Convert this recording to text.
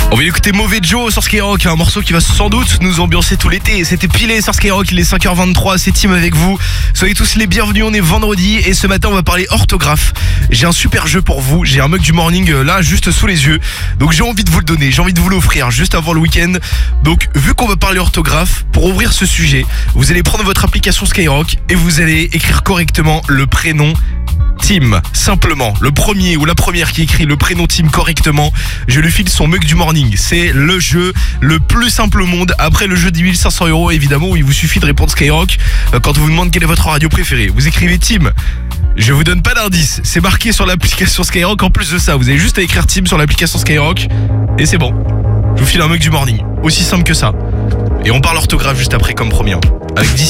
On va écouter Mauvais Joe sur Skyrock, un morceau qui va sans doute nous ambiancer tout l'été. C'était pilé sur Skyrock, il est 5h23, c'est Tim avec vous. Soyez tous les bienvenus, on est vendredi et ce matin on va parler orthographe. J'ai un super jeu pour vous, j'ai un mug du morning là juste sous les yeux. Donc j'ai envie de vous le donner, j'ai envie de vous l'offrir juste avant le week-end. Donc vu qu'on va parler orthographe, pour ouvrir ce sujet, vous allez prendre votre application Skyrock et vous allez écrire correctement le prénom Tim, simplement. Le premier ou la première qui écrit le prénom Tim correctement, je lui file son mug du morning. C'est le jeu le plus simple au monde. Après le jeu de 1500 € évidemment, où il vous suffit de répondre Skyrock quand on vous demande quelle est votre radio préférée. Vous écrivez Tim. Je vous donne pas d'indice, c'est marqué sur l'application Skyrock. En plus de ça, vous avez juste à écrire Tim sur l'application Skyrock et c'est bon. Je vous file un mug du morning. Aussi simple que ça. Et on parle orthographe juste après comme promis. Avec